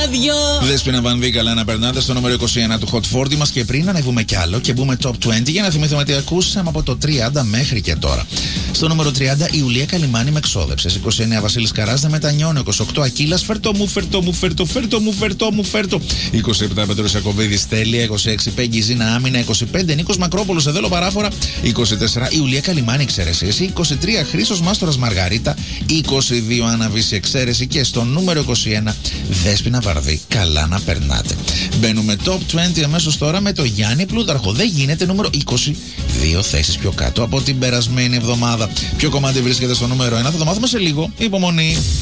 δυο. Δέσποινα Βανδύ, καλά να περνάτε στο νούμερο 21 του Hot 40 μας. Και πριν ανεβούμε κι άλλο και μπούμε top 20, για να θυμηθούμε τι ακούσαμε από το 30 μέχρι και τώρα. Στο νούμερο 30 η Ιουλία Καλιμάνη με εξόδεψες. 29 Βασίλης Καράς δεν μετανιώνει. 28 Ακύλας φέρτο μου. 27 Πέτρος Ιακωβίδης Τέλεια. 26 Πέγγι Ζήνα Άμυνα. 25 Νίκος Μακρόπουλος Εδέλο Παράφορα. 24 Ιουλία Καλιμάνη Εξαίρεση. 23 Χρήστος Μάστορας Μαργαρίτα. 22 Άννα Βύση Εξαίρεση. Και στο νούμερο 21 Δέσποινα Βαρδί, καλά να περνάτε. Μπαίνουμε top 20 αμέσως τώρα με το Γιάννη Πλούταρχο. Δεν γίνεται, νούμερο 22 θέσεις πιο κάτω από την περασμένη εβδομάδα. Ποιο κομμάτι βρίσκεται στο νούμερο 1 θα το μάθουμε σε λίγο. Υπομονή.